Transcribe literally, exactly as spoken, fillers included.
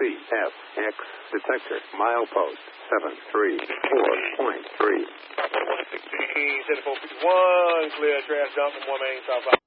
C F X detector milepost seven three four point three. seven four fifty-one, clear trash dump in one main southbound.